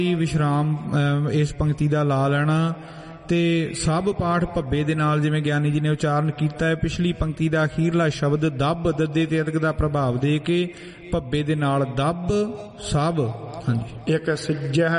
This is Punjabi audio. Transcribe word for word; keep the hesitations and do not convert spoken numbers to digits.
ਵਿਸ਼ਰਾਮ ਇਸ ਪੰਕਤੀ ਦਾ ਲਾ ਲੈਣਾ ਤੇ ਸਭ ਪਾਠ ਭੱਬੇ ਦੇ ਨਾਲ ਜਿਵੇਂ ਗਿਆਨੀ ਜੀ ਨੇ ਉਚਾਰਨ ਕੀਤਾ ਹੈ। ਪਿਛਲੀ ਪੰਕਤੀ ਦਾ ਅਖੀਰਲਾ ਸ਼ਬਦ ਦੱਬ ਦੱਦੇ ਤੇ ਅਦਕ ਦਾ ਪ੍ਰਭਾਵ ਦੇ ਕੇ ਭੱਬੇ ਦੇ ਨਾਲ ਦੱਬ ਸਭ। ਹਾਂਜੀ, ਇੱਕ ਸਿੱਜਹ